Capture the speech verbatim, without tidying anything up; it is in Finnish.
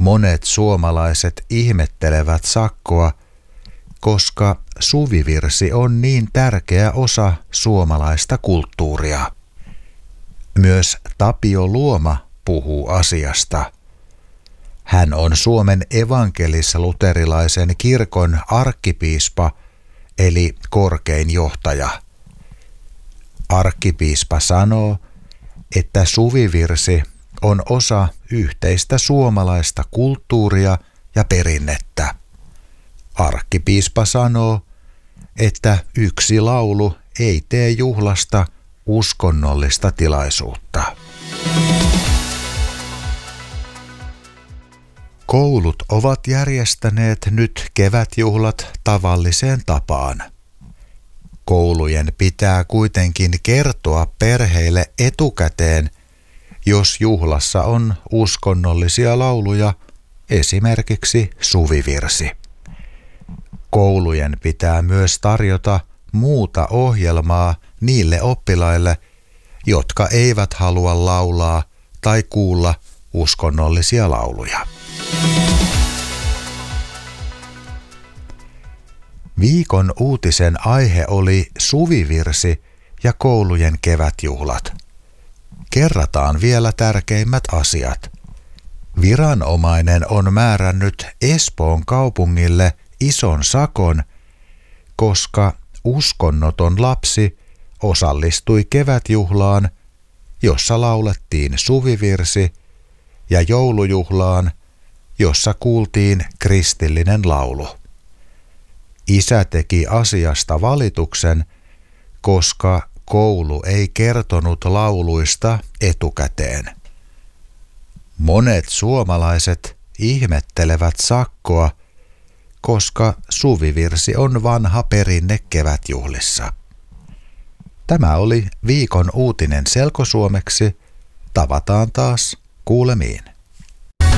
Monet suomalaiset ihmettelevät sakkoa, koska suvivirsi on niin tärkeä osa suomalaista kulttuuria. Myös Tapio Luoma puhuu asiasta. Hän on Suomen evankelis-luterilaisen kirkon arkkipiispa eli korkein johtaja. Arkkipiispa sanoo, että suvivirsi on osa yhteistä suomalaista kulttuuria ja perinnettä. Arkkipiispa sanoo, että yksi laulu ei tee juhlasta uskonnollista tilaisuutta. Koulut ovat järjestäneet nyt kevätjuhlat tavalliseen tapaan. Koulujen pitää kuitenkin kertoa perheille etukäteen, jos juhlassa on uskonnollisia lauluja, esimerkiksi suvivirsi. Koulujen pitää myös tarjota muuta ohjelmaa niille oppilaille, jotka eivät halua laulaa tai kuulla uskonnollisia lauluja. Viikon uutisen aihe oli suvivirsi ja koulujen kevätjuhlat. Kerrataan vielä tärkeimmät asiat. Viranomainen on määrännyt Espoon kaupungille ison sakon, koska uskonnoton lapsi osallistui kevätjuhlaan, jossa laulettiin suvivirsi, ja joulujuhlaan, jossa kuultiin kristillinen laulu. Isä teki asiasta valituksen, koska koulu ei kertonut lauluista etukäteen. Monet suomalaiset ihmettelevät sakkoa, koska suvivirsi on vanha perinne kevätjuhlissa. Tämä oli viikon uutinen selkosuomeksi. Tavataan taas kuulemiin.